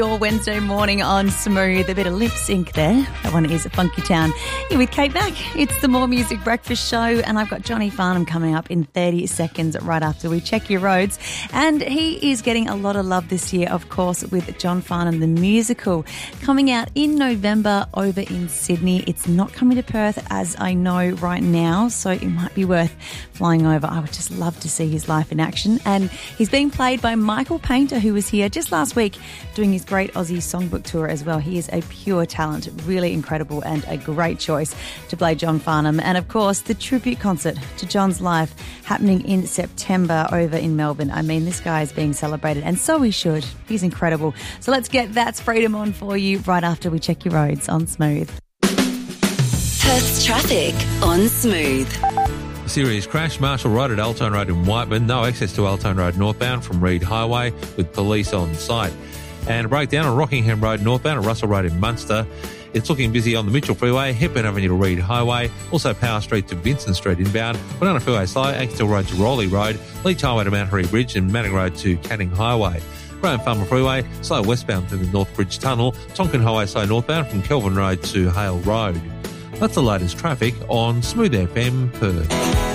Your Wednesday morning on Smooth, a bit of lip sync there. That one is Funky Town. Here with Kate Mack. It's the More Music Breakfast Show, and I've got Johnny Farnham coming up in 30 seconds right after we check your roads. And he is getting a lot of love this year, of course, with John Farnham, the musical, coming out in November over in Sydney. It's not coming to Perth, as I know right now, so it might be worth flying over. I would just love to see his life in action. And he's being played by Michael Painter, who was here just last week doing his great Aussie songbook tour as well. He is a pure talent, really incredible, and a great choice to play John Farnham. And of course, the tribute concert to John's life happening in September over in Melbourne. I mean, this guy is being celebrated, and so he should. He's incredible. So let's get That's Freedom on for you right after we check your roads on Smooth. Perth's traffic on Smooth. Serious crash, Marshall Road at Altone Road in Whiteman. No access to Altone Road northbound from Reed Highway with police on site. And a breakdown on Rockingham Road northbound at Russell Road in Munster. It's looking busy on the Mitchell Freeway, Hepburn Avenue to Reed Highway, also Power Street to Vincent Street inbound, Banana Freeway slow, Ankerstil Road to Rowley Road, Leach Highway to Mount Harry Bridge and Manning Road to Canning Highway. Graham Farmer Freeway, slow westbound through the North Bridge Tunnel, Tonkin Highway slow northbound from Kelvin Road to Hale Road. That's the latest traffic on Smooth FM Perth.